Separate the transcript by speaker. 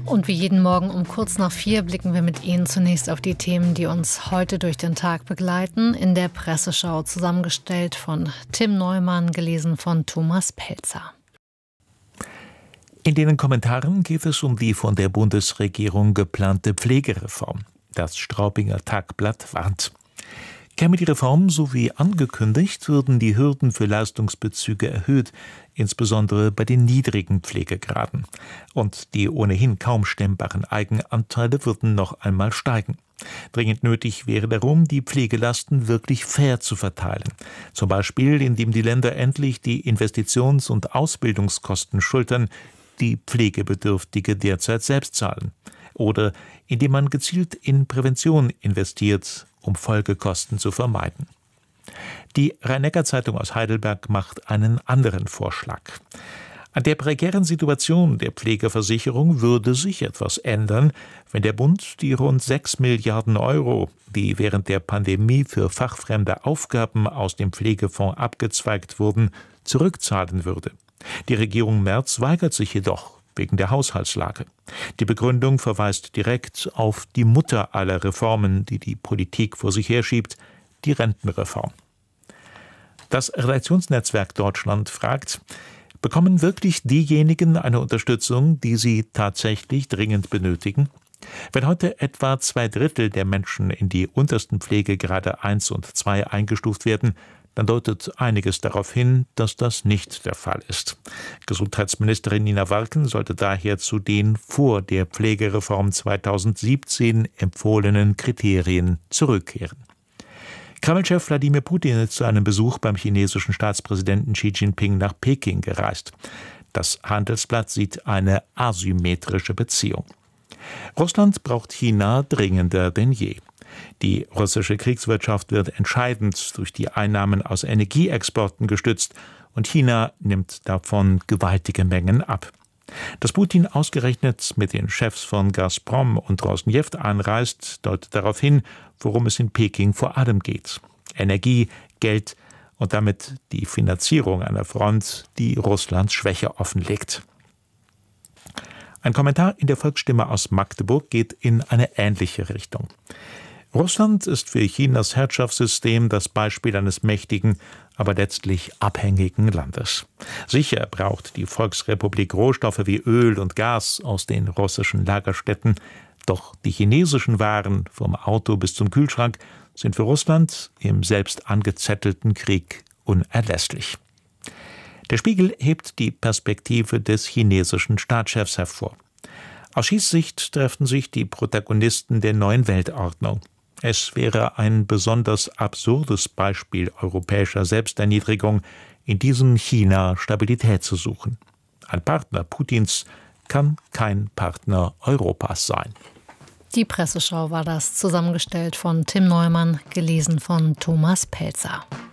Speaker 1: Und wie jeden Morgen um kurz nach 4 blicken wir mit Ihnen zunächst auf die Themen, die uns heute durch den Tag begleiten. In der Presseschau zusammengestellt von Tim Neumann, gelesen von Thomas Pelzer.
Speaker 2: In den Kommentaren geht es um die von der Bundesregierung geplante Pflegereform. Das Straubinger Tagblatt warnt. Käme die Reform so wie angekündigt, würden die Hürden für Leistungsbezüge erhöht, insbesondere bei den niedrigen Pflegegraden. Und die ohnehin kaum stemmbaren Eigenanteile würden noch einmal steigen. Dringend nötig wäre darum, die Pflegelasten wirklich fair zu verteilen. Zum Beispiel, indem die Länder endlich die Investitions- und Ausbildungskosten schultern, die Pflegebedürftige derzeit selbst zahlen. Oder indem man gezielt in Prävention investiert, um Folgekosten zu vermeiden. Die Rhein-Neckar-Zeitung aus Heidelberg macht einen anderen Vorschlag. An der prekären Situation der Pflegeversicherung würde sich etwas ändern, wenn der Bund die rund 6 Milliarden Euro, die während der Pandemie für fachfremde Aufgaben aus dem Pflegefonds abgezweigt wurden, zurückzahlen würde. Die Regierung Merz weigert sich jedoch wegen der Haushaltslage. Die Begründung verweist direkt auf die Mutter aller Reformen, die die Politik vor sich herschiebt, die Rentenreform. Das Redaktionsnetzwerk Deutschland fragt: Bekommen wirklich diejenigen eine Unterstützung, die sie tatsächlich dringend benötigen? Wenn heute etwa 2/3 der Menschen in die untersten Pflegegrade 1 und 2 eingestuft werden, dann deutet einiges darauf hin, dass das nicht der Fall ist. Gesundheitsministerin Nina Warken sollte daher zu den vor der Pflegereform 2017 empfohlenen Kriterien zurückkehren. Kreml-Chef Wladimir Putin ist zu einem Besuch beim chinesischen Staatspräsidenten Xi Jinping nach Peking gereist. Das Handelsblatt sieht eine asymmetrische Beziehung. Russland braucht China dringender denn je. Die russische Kriegswirtschaft wird entscheidend durch die Einnahmen aus Energieexporten gestützt und China nimmt davon gewaltige Mengen ab. Dass Putin ausgerechnet mit den Chefs von Gazprom und Rosneft anreist, deutet darauf hin, worum es in Peking vor allem geht: Energie, Geld und damit die Finanzierung einer Front, die Russlands Schwäche offenlegt. Ein Kommentar in der Volksstimme aus Magdeburg geht in eine ähnliche Richtung. Russland ist für Chinas Herrschaftssystem das Beispiel eines mächtigen, aber letztlich abhängigen Landes. Sicher braucht die Volksrepublik Rohstoffe wie Öl und Gas aus den russischen Lagerstätten, doch die chinesischen Waren, vom Auto bis zum Kühlschrank, sind für Russland im selbst angezettelten Krieg unerlässlich. Der Spiegel hebt die Perspektive des chinesischen Staatschefs hervor. Aus Xis Sicht treffen sich die Protagonisten der neuen Weltordnung. Es wäre ein besonders absurdes Beispiel europäischer Selbsterniedrigung, in diesem China Stabilität zu suchen. Ein Partner Putins kann kein Partner Europas sein.
Speaker 1: Die Presseschau war das, zusammengestellt von Tim Neumann, gelesen von Thomas Pelzer.